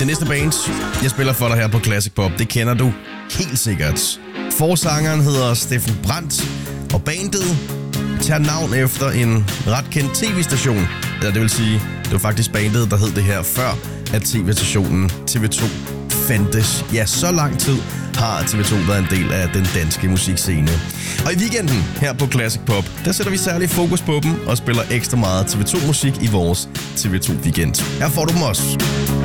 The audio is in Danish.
Det næste band, jeg spiller for dig her på Classic Pop, det kender du helt sikkert. Forsangeren hedder Steffen Brandt, og bandet tager navn efter en ret kendt tv-station. Eller det vil sige, det var faktisk bandet, der hed det her før, at tv-stationen TV2 fandtes. Ja, så lang tid har TV2 været en del af den danske musikscene. Og i weekenden her på Classic Pop, der sætter vi særlig fokus på dem og spiller ekstra meget TV2-musik i vores TV2 Weekend. Her får du dem også.